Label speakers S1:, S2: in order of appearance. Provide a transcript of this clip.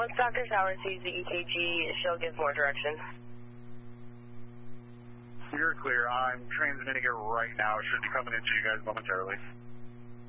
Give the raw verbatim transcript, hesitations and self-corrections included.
S1: once Doctor Sauer sees the E K G, she'll give more direction.
S2: You're clear. I'm transmitting it right now. It should be coming into you guys momentarily.